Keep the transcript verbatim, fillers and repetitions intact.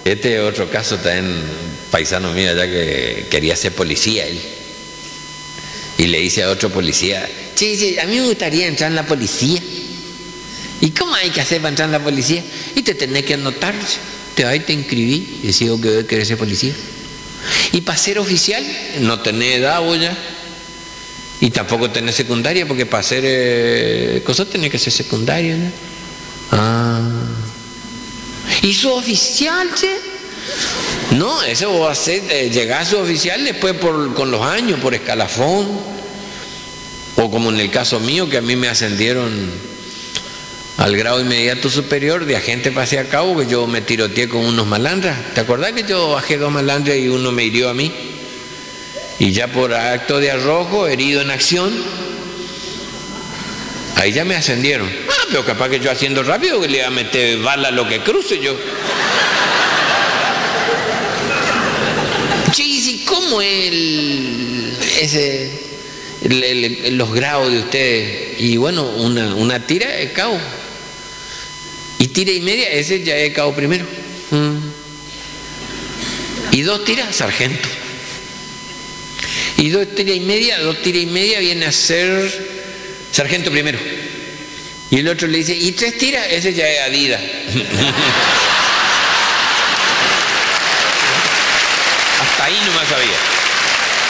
Este es otro caso también, paisano mío allá que quería ser policía él. Y le dice a otro policía, che, che, a mí me gustaría entrar en la policía. ¿Y cómo hay que hacer para entrar en la policía? Y te tenés que anotar, te vas y te inscribí, y decís que querés ser policía. Y para ser oficial, no tenés edad vos ya. Y tampoco tenés secundaria, porque para hacer eh, cosas tenés que ser secundaria, ¿no? Ah. ¿Y su oficial, che? No, eso vos hacer, eh, llegar a su oficial después por, con los años, por escalafón. O como en el caso mío, que a mí me ascendieron al grado inmediato superior de agente pasé a cabo, que yo me tiroteé con unos malandras. ¿Te acordás que yo bajé dos malandras y uno me hirió a mí? Y ya por acto de arrojo, herido en acción, ahí ya me ascendieron. Ah, pero capaz que yo haciendo rápido que le iba a meter bala a lo que cruce yo. Che, ¿y cómo el, ese, el, el, los grados de ustedes? Y bueno, una, una tira es cabo. Y tira y media, ese ya es cabo primero. Mm. Y dos tiras, sargento. Y dos tiras y media, dos tiras y media viene a ser sargento primero. Y el otro le dice, y tres tiras, ese ya es Adidas. Hasta ahí no más sabía.